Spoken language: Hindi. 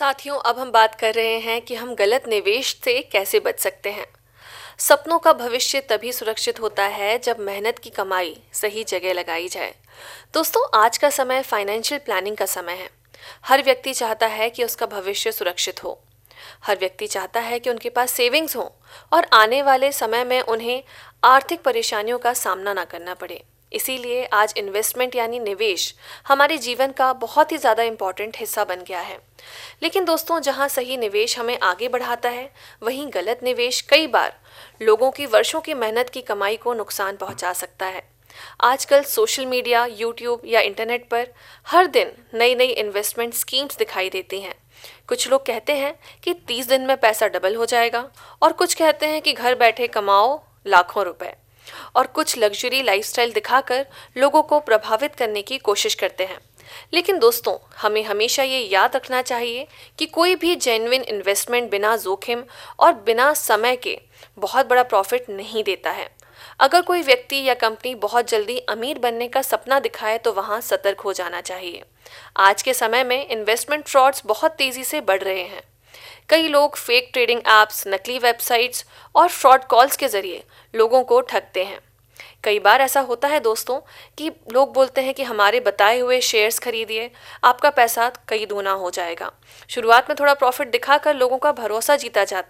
साथियों, अब हम बात कर रहे हैं कि हम गलत निवेश से कैसे बच सकते हैं। सपनों का भविष्य तभी सुरक्षित होता है जब मेहनत की कमाई सही जगह लगाई जाए। दोस्तों, आज का समय फाइनेंशियल प्लानिंग का समय है। हर व्यक्ति चाहता है कि उसका भविष्य सुरक्षित हो। हर व्यक्ति चाहता है कि उनके पास सेविंग्स हो और आने वाले समय में उन्हें आर्थिक परेशानियों का सामना ना करना पड़े। इसीलिए आज इन्वेस्टमेंट यानी निवेश हमारे जीवन का बहुत ही ज़्यादा इम्पॉर्टेंट हिस्सा बन गया है। लेकिन दोस्तों, जहां सही निवेश हमें आगे बढ़ाता है, वहीं गलत निवेश कई बार लोगों की वर्षों की मेहनत की कमाई को नुकसान पहुंचा सकता है। आजकल सोशल मीडिया, यूट्यूब या इंटरनेट पर हर दिन नई नई इन्वेस्टमेंट स्कीम्स दिखाई देती हैं। कुछ लोग कहते हैं कि 30 दिन में पैसा डबल हो जाएगा, और कुछ कहते हैं कि घर बैठे कमाओ लाखों रुपए, और कुछ लग्जरी लाइफस्टाइल दिखाकर लोगों को प्रभावित करने की कोशिश करते हैं। लेकिन दोस्तों, हमें हमेशा ये याद रखना चाहिए कि कोई भी जेन्युइन इन्वेस्टमेंट बिना जोखिम और बिना समय के बहुत बड़ा प्रॉफिट नहीं देता है। अगर कोई व्यक्ति या कंपनी बहुत जल्दी अमीर बनने का सपना दिखाए तो वहाँ सतर्क हो जाना चाहिए। आज के समय में इन्वेस्टमेंट फ्रॉड्स बहुत तेज़ी से बढ़ रहे हैं। कई लोग फेक ट्रेडिंग ऐप्स, नकली वेबसाइट्स और फ्रॉड कॉल्स के ज़रिए लोगों को ठगते हैं। कई बार ऐसा होता है दोस्तों कि लोग बोलते हैं कि हमारे बताए हुए शेयर्स खरीदिए, आपका पैसा कई गुना हो जाएगा। शुरुआत में थोड़ा प्रॉफिट दिखाकर लोगों का भरोसा जीता जाता